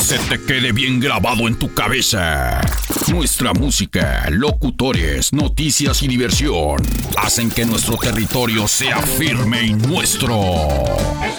se te quede bien grabado en tu cabeza. Nuestra música, locutores, noticias y diversión hacen que nuestro territorio sea firme y nuestro.